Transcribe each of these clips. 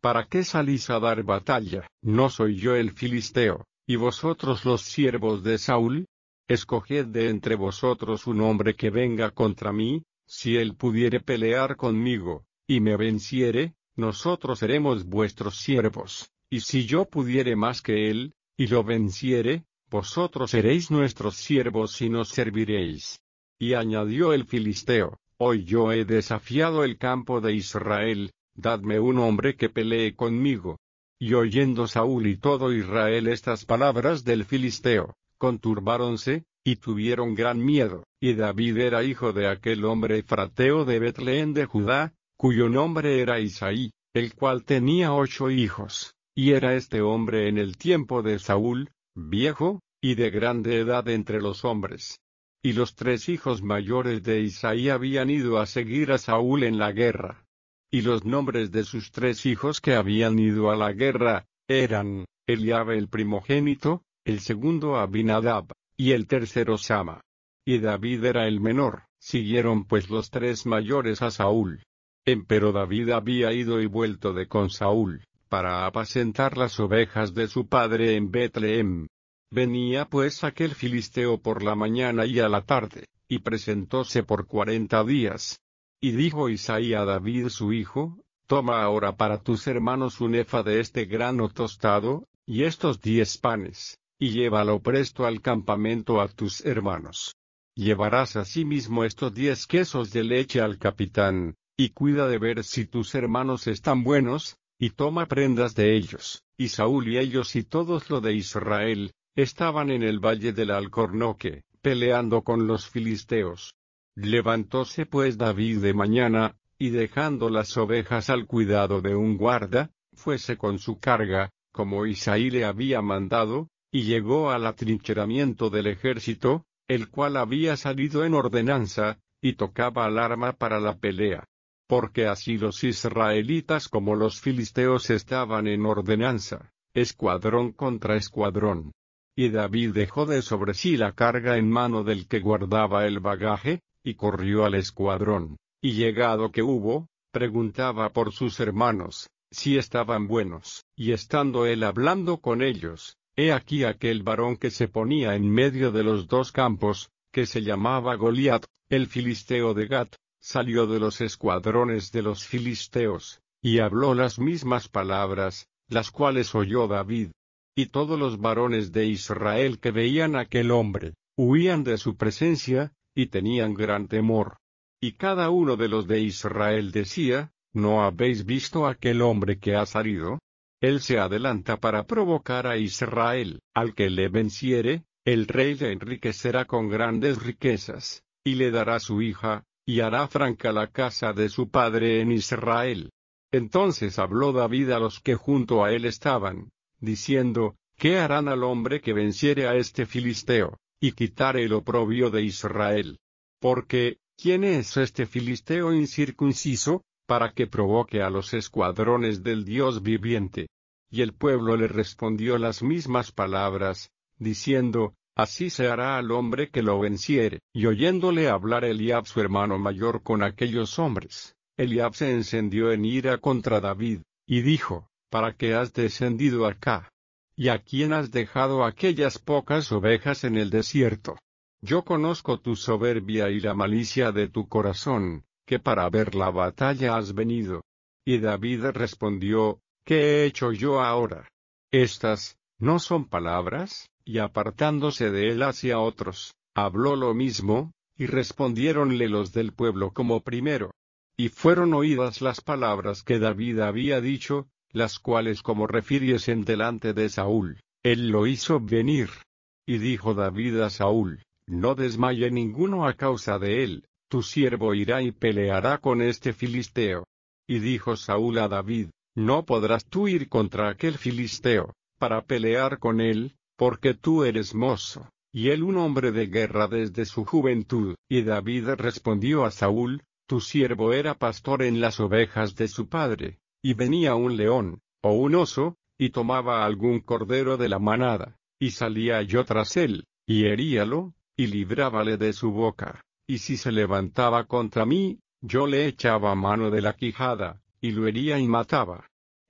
¿para qué salís a dar batalla? ¿No soy yo el filisteo, y vosotros los siervos de Saúl? Escoged de entre vosotros un hombre que venga contra mí, si él pudiere pelear conmigo, y me venciere, nosotros seremos vuestros siervos, y si yo pudiere más que él, y lo venciere, vosotros seréis nuestros siervos y nos serviréis. Y añadió el filisteo, hoy yo he desafiado el campo de Israel, dadme un hombre que pelee conmigo. Y oyendo Saúl y todo Israel estas palabras del filisteo, conturbáronse, y tuvieron gran miedo. Y David era hijo de aquel hombre efrateo de Betlehem de Judá, cuyo nombre era Isaí, el cual tenía 8 hijos, y era este hombre en el tiempo de Saúl, viejo, y de grande edad entre los hombres. Y los 3 hijos mayores de Isaí habían ido a seguir a Saúl en la guerra. Y los nombres de sus 3 hijos que habían ido a la guerra, eran, Eliab el primogénito, el segundo Abinadab, y el tercero Sama. Y David era el menor. Siguieron pues los 3 mayores a Saúl. Empero David había ido y vuelto de con Saúl, para apacentar las ovejas de su padre en Betlehem. Venía pues aquel filisteo por la mañana y a la tarde, y presentóse por 40 días. Y dijo Isaí a David su hijo, toma ahora para tus hermanos un efa de este grano tostado, y estos 10 panes, y llévalo presto al campamento a tus hermanos. Llevarás asimismo estos 10 quesos de leche al capitán, y cuida de ver si tus hermanos están buenos, y toma prendas de ellos. Y Saúl y ellos y todos lo de Israel, estaban en el valle del Alcornoque, peleando con los filisteos. Levantóse pues David de mañana, y dejando las ovejas al cuidado de un guarda, fuese con su carga, como Isaí le había mandado, y llegó al atrincheramiento del ejército, el cual había salido en ordenanza, y tocaba alarma para la pelea. Porque así los israelitas como los filisteos estaban en ordenanza, escuadrón contra escuadrón. Y David dejó de sobre sí la carga en mano del que guardaba el bagaje, y corrió al escuadrón, y llegado que hubo, preguntaba por sus hermanos, si estaban buenos. Y estando él hablando con ellos, he aquí aquel varón que se ponía en medio de los 2 campos, que se llamaba Goliat, el filisteo de Gat, salió de los escuadrones de los filisteos, y habló las mismas palabras, las cuales oyó David. Y todos los varones de Israel que veían a aquel hombre, huían de su presencia, y tenían gran temor. Y cada uno de los de Israel decía, ¿no habéis visto aquel hombre que ha salido? Él se adelanta para provocar a Israel. Al que le venciere, el rey le enriquecerá con grandes riquezas, y le dará su hija, y hará franca la casa de su padre en Israel. Entonces habló David a los que junto a él estaban, diciendo, ¿qué harán al hombre que venciere a este filisteo, y quitare el oprobio de Israel? Porque, ¿quién es este filisteo incircunciso, para que provoque a los escuadrones del Dios viviente? Y el pueblo le respondió las mismas palabras, diciendo, así se hará al hombre que lo venciere. Y oyéndole hablar Eliab su hermano mayor con aquellos hombres, Eliab se encendió en ira contra David, y dijo, ¿para qué has descendido acá? ¿Y a quién has dejado aquellas pocas ovejas en el desierto? Yo conozco tu soberbia y la malicia de tu corazón, que para ver la batalla has venido. Y David respondió, ¿qué he hecho yo ahora? Estas, ¿no son palabras? Y apartándose de él hacia otros, habló lo mismo, y respondiéronle los del pueblo como primero. Y fueron oídas las palabras que David había dicho, las cuales como refiriesen delante de Saúl, él lo hizo venir. Y dijo David a Saúl, no desmaye ninguno a causa de él, tu siervo irá y peleará con este filisteo. Y dijo Saúl a David, no podrás tú ir contra aquel filisteo, para pelear con él, porque tú eres mozo, y él un hombre de guerra desde su juventud. Y David respondió a Saúl, tu siervo era pastor en las ovejas de su padre, y venía un león, o un oso, y tomaba algún cordero de la manada, y salía yo tras él, y heríalo, y librábale de su boca, y si se levantaba contra mí, yo le echaba mano de la quijada, y lo hería y mataba.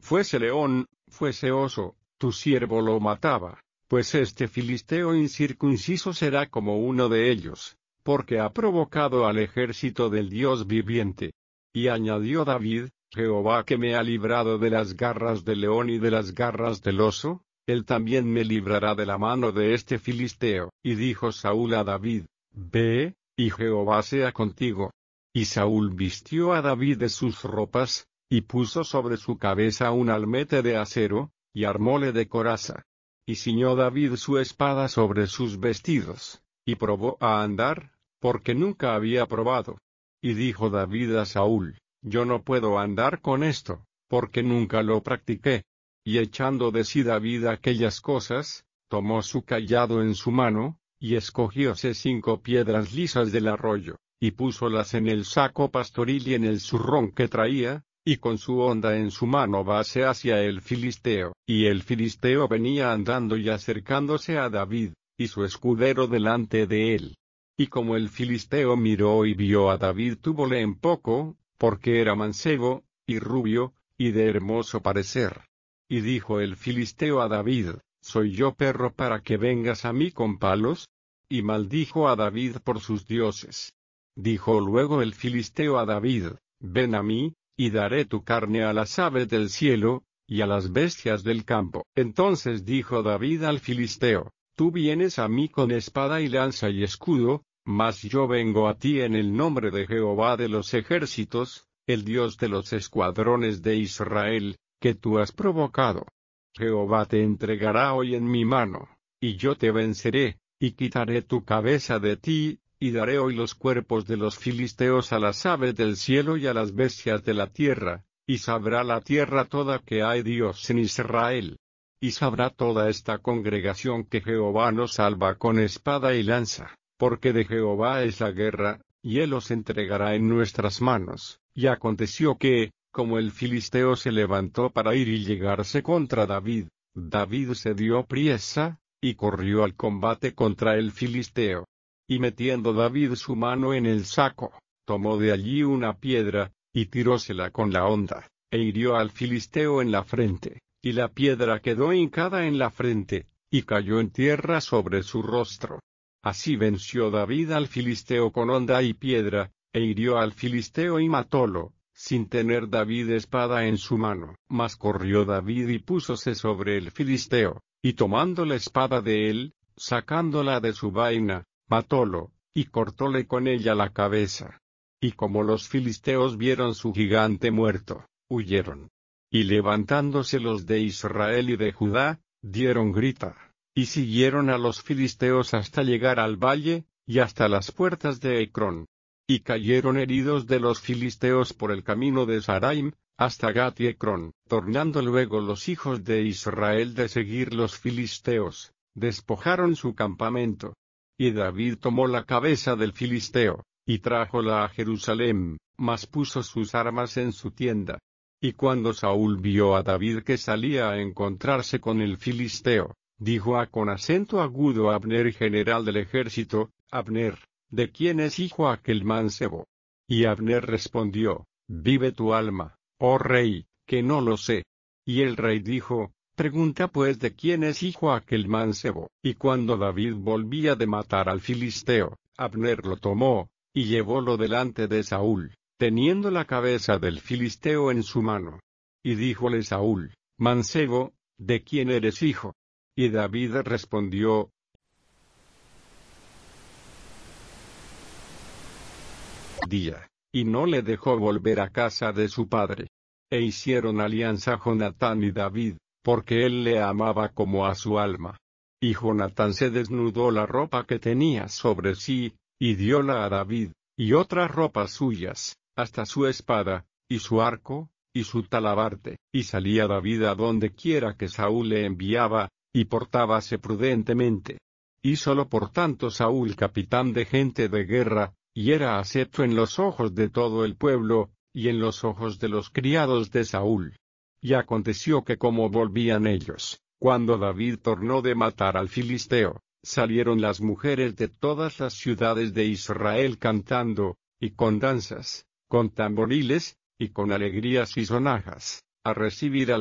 fuese león, fuese oso, tu siervo lo mataba, pues este filisteo incircunciso será como uno de ellos, porque ha provocado al ejército del Dios viviente. Y añadió David, Jehová que me ha librado de las garras del león y de las garras del oso, él también me librará de la mano de este filisteo. Y dijo Saúl a David, ve, y Jehová sea contigo. Y Saúl vistió a David de sus ropas, y puso sobre su cabeza un almete de acero, y armóle de coraza. Y ciñó David su espada sobre sus vestidos, y probó a andar, porque nunca había probado. Y dijo David a Saúl, yo no puedo andar con esto, porque nunca lo practiqué. Y echando de sí David aquellas cosas, tomó su cayado en su mano, y escogióse 5 piedras lisas del arroyo, y púsolas en el saco pastoril y en el zurrón que traía, y con su honda en su mano vase hacia el filisteo. Y el filisteo venía andando y acercándose a David, y su escudero delante de él. Y como el filisteo miró y vio a David túvole en poco, porque era mancebo, y rubio, y de hermoso parecer. Y dijo el filisteo a David, ¿soy yo perro para que vengas a mí con palos? Y maldijo a David por sus dioses. Dijo luego el filisteo a David, ven a mí, y daré tu carne a las aves del cielo, y a las bestias del campo. Entonces dijo David al filisteo, tú vienes a mí con espada y lanza y escudo, mas yo vengo a ti en el nombre de Jehová de los ejércitos, el Dios de los escuadrones de Israel, que tú has provocado. Jehová te entregará hoy en mi mano, y yo te venceré, y quitaré tu cabeza de ti, y daré hoy los cuerpos de los filisteos a las aves del cielo y a las bestias de la tierra, y sabrá la tierra toda que hay Dios en Israel. Y sabrá toda esta congregación que Jehová nos salva con espada y lanza, porque de Jehová es la guerra, y él los entregará en nuestras manos. Y aconteció que, como el filisteo se levantó para ir y llegarse contra David, David se dio priesa, y corrió al combate contra el filisteo. Y metiendo David su mano en el saco, tomó de allí una piedra, y tirósela con la honda, e hirió al filisteo en la frente, y la piedra quedó hincada en la frente, y cayó en tierra sobre su rostro. Así venció David al filisteo con honda y piedra, e hirió al filisteo y matólo, sin tener David espada en su mano. Mas corrió David y púsose sobre el filisteo, y tomando la espada de él, sacándola de su vaina, matólo, y cortóle con ella la cabeza. Y como los filisteos vieron su gigante muerto, huyeron. Y levantándose los de Israel y de Judá, dieron grita, y siguieron a los filisteos hasta llegar al valle, y hasta las puertas de Ecrón. Y cayeron heridos de los filisteos por el camino de Saraim, hasta Gat y Ecrón. Tornando luego los hijos de Israel de seguir los filisteos, despojaron su campamento. Y David tomó la cabeza del filisteo, y trájola a Jerusalén, mas puso sus armas en su tienda. Y cuando Saúl vio a David que salía a encontrarse con el filisteo, dijo con acento agudo a Abner, general del ejército, Abner, ¿de quién es hijo aquel mancebo? Y Abner respondió, vive tu alma, oh rey, que no lo sé. Y el rey dijo, pregunta pues de quién es hijo aquel mancebo. Y cuando David volvía de matar al filisteo, Abner lo tomó, y llevólo delante de Saúl, teniendo la cabeza del filisteo en su mano. Y díjole Saúl, mancebo, ¿de quién eres hijo? Y David respondió, y no le dejó volver a casa de su padre. E hicieron alianza Jonatán y David, porque él le amaba como a su alma. Y Jonatán se desnudó la ropa que tenía sobre sí, y dióla a David, y otras ropas suyas, hasta su espada, y su arco, y su talabarte. Y salía David a donde quiera que Saúl le enviaba, y portábase prudentemente. Hízolo por tanto Saúl capitán de gente de guerra, y era acepto en los ojos de todo el pueblo, y en los ojos de los criados de Saúl. Y aconteció que como volvían ellos, cuando David tornó de matar al filisteo, salieron las mujeres de todas las ciudades de Israel cantando, y con danzas, con tamboriles, y con alegrías y sonajas, a recibir al